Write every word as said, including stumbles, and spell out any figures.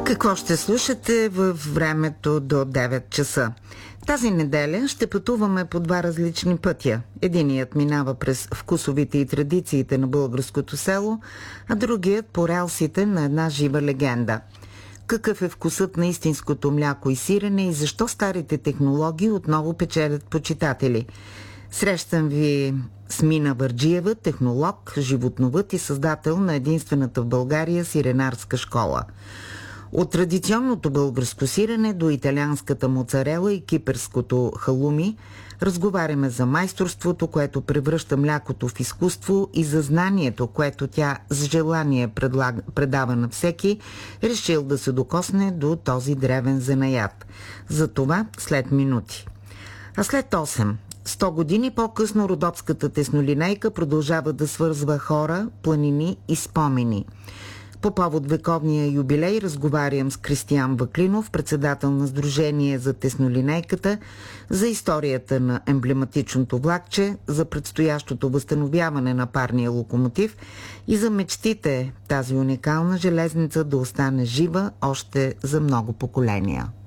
Какво ще слушате във времето до девет часа? Тази неделя ще пътуваме по два различни пътя. Единият минава през вкусовите и традициите на българското село, а другият по релсите на една жива легенда. Какъв е вкусът на истинското мляко и сирене и защо старите технологии отново печелят почитатели? Срещам ви с Мина Върджиева, технолог, животновъд и създател на единствената в България сиренарска школа. От традиционното българско сирене до италианската моцарела и кипърското халуми разговаряме за майсторството, което превръща млякото в изкуство, и за знанието, което тя с желание предлага, предава на всеки, решил да се докосне до този древен занаят. За това след минути. А след осем, сто години по-късно, родопската теснолинейка продължава да свързва хора, планини и спомени. По повод вековния юбилей разговарям с Кристиян Ваклинов, председател на Сдружение за теснолинейката, за историята на емблематичното влакче, за предстоящото възстановяване на парния локомотив и за мечтите тази уникална железница да остане жива още за много поколения.